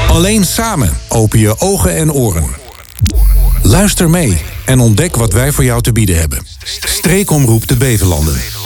Alleen samen open je ogen en oren. Luister mee en ontdek wat wij voor jou te bieden hebben. Streekomroep de Beverlanden.